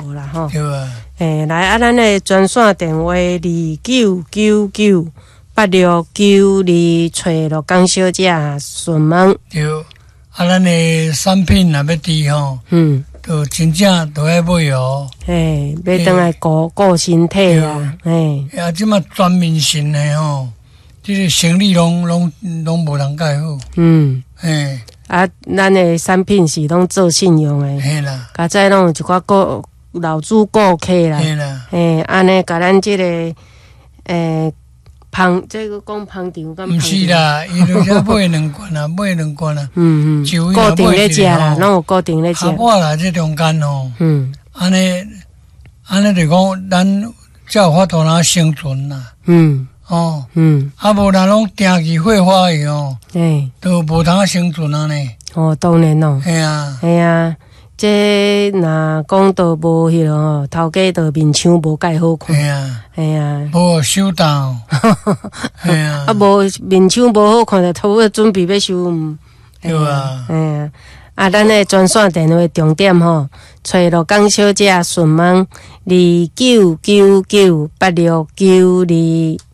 啦吼。 对啊。 来啊，咱的专线电话29998692，找罗江小姐询问。 对，啊，咱的产品若要滴吼，就真正都要买哦。 要倒来顾身体啊， 啊，即马全面性的吼，即个生理拢无人介好。啊， 咱的产品是拢做信用的。 嘿啦， 较早拢有一寡老主顾客啦。 嘿啦， 安尼甲咱即个芳，这个讲芳肠敢？ 毋是啦，伊就只买两罐啦，买两罐啦。 固定咧食啦，拢有固定咧食。 我啦，这中间吼，安尼就讲咱才有法度通生存啦。啊无咱拢定期会花去哦，都无通生存啊呢。 当然咯。 系啊， 系啊，这若讲到无迄落吼，头家到面相无介好看。系啊， 无收到。系啊， 啊无面相无好看，就头要准备要收。 对啊。 啊，咱的专线电话重点吼，找罗江小姐询问29998692。